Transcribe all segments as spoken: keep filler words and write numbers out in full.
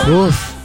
Oof.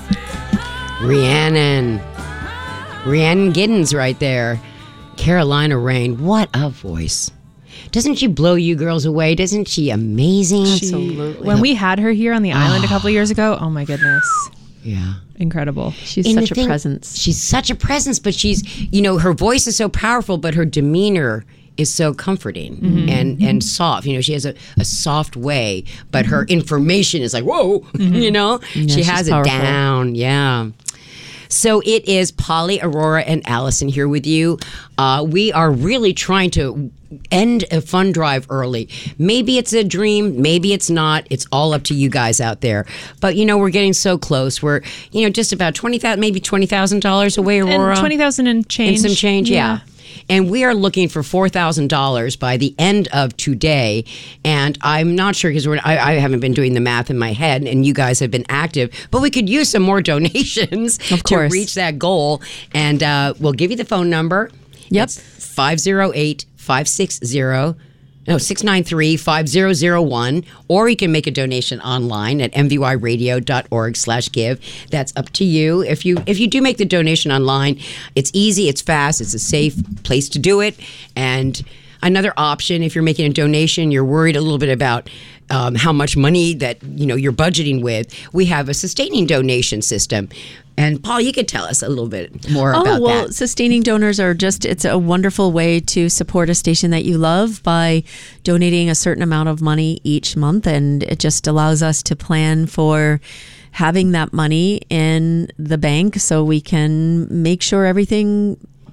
Rhiannon. Rhiannon Giddens right there. Carolina Rain. What a voice. Doesn't she blow you girls away? Doesn't she amazing? Absolutely. When we had her here on the island a couple of years ago, oh my goodness. Yeah. Incredible. She's And such the a thing- presence. She's such a presence, but she's, you know, her voice is so powerful, but her demeanor is so comforting Mm-hmm. and, and soft. You know, she has a, a soft way, but her information is like, whoa, Mm-hmm. you know? Yeah, she she's has it powerful. down. Yeah. So it is Polly, Aurora, and Allison here with you. Uh, we are really trying to end a fund drive early. Maybe it's a dream, maybe it's not. It's all up to you guys out there. But, you know, we're getting so close. We're, you know, just about twenty thousand dollars, maybe twenty thousand dollars away, Aurora. And twenty thousand and change. And some change, yeah. And we are looking for four thousand dollars by the end of today. And I'm not sure because we're I, I haven't been doing the math in my head, and you guys have been active. But we could use some more donations Of to course. reach that goal. And uh, we'll give you the phone number. Yep. It's five oh eight, five six zero No, six nine three, five zero zero one, or you can make a donation online at m v y radio dot org slash give. That's up to you. If you if you do make the donation online, it's easy, it's fast, it's a safe place to do it. And another option, if you're making a donation, you're worried a little bit about um, how much money that you know you're budgeting with, we have a sustaining donation system. And Paul, you could tell us a little bit more Oh, about well, that. sustaining donors are just, it's a wonderful way to support a station that you love by donating a certain amount of money each month. And it just allows us to plan for having that money in the bank so we can make sure everything,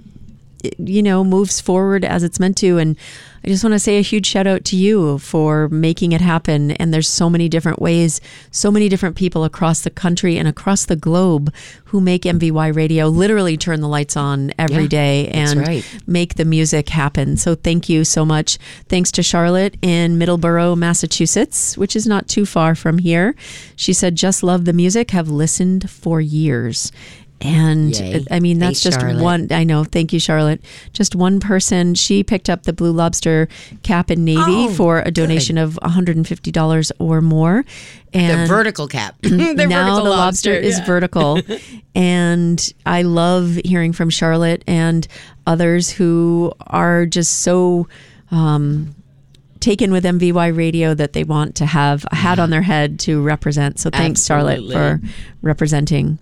you know, moves forward as it's meant to. And I just want to say a huge shout out to you for making it happen. And there's so many different ways, so many different people across the country and across the globe who make M V Y Radio literally turn the lights on every Yeah, day that's and right. make the music happen. So thank you so much. Thanks to Charlotte in Middleborough, Massachusetts, which is not too far from here. She said, just love the music, have listened for years. And Yay. I mean, that's Thanks, just Charlotte. one. I know. Thank you, Charlotte. Just one person. She picked up the Blue Lobster cap and navy Oh, for a donation of one hundred fifty dollars or more. And The vertical cap. the now vertical the lobster, is yeah. vertical. And I love hearing from Charlotte and others who are just so um, taken with M V Y Radio that they want to have a hat on their head to represent. So thanks, Absolutely. Charlotte, for representing.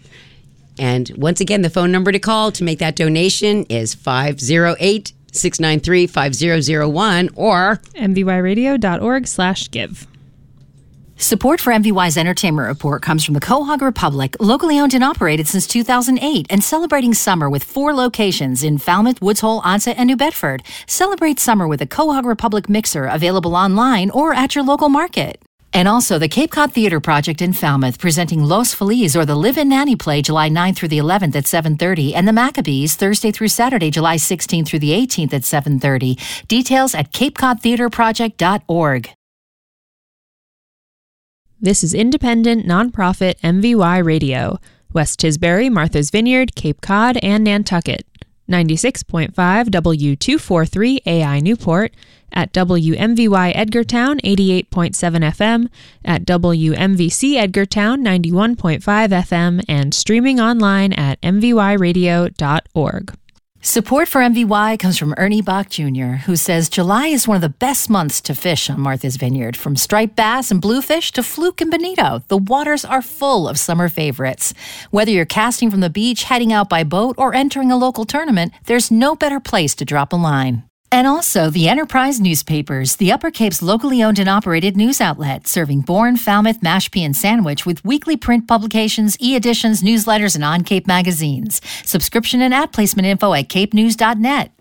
And once again, the phone number to call to make that donation is five oh eight, six nine three, five zero zero one or m v y radio dot org slash give. Support for M V Y's Entertainment Report comes from the Quahog Republic, locally owned and operated since two thousand eight, and celebrating summer with four locations in Falmouth, Woods Hole, Onset, and New Bedford. Celebrate summer with a Quahog Republic mixer available online or at your local market. And also the Cape Cod Theater Project in Falmouth, presenting Los Feliz or the Live-In Nanny Play July ninth through the eleventh at seven thirty, and the Maccabees Thursday through Saturday, July sixteenth through the eighteenth at seven thirty. Details at cape cod theater project dot org. This is independent, nonprofit M V Y Radio. West Tisbury, Martha's Vineyard, Cape Cod, and Nantucket. ninety-six point five W two forty-three A I Newport, at W M V Y Edgartown eighty-eight point seven F M, at W M V C Edgartown ninety-one point five F M, and streaming online at m v y radio dot org. Support for M V Y comes from Ernie Bach Junior, who says July is one of the best months to fish on Martha's Vineyard. From striped bass and bluefish to fluke and bonito, the waters are full of summer favorites. Whether you're casting from the beach, heading out by boat, or entering a local tournament, there's no better place to drop a line. And also the Enterprise Newspapers, the Upper Cape's locally owned and operated news outlet, serving Bourne, Falmouth, Mashpee, and Sandwich with weekly print publications, e-editions, newsletters, and on-Cape magazines. Subscription and ad placement info at cape news dot net.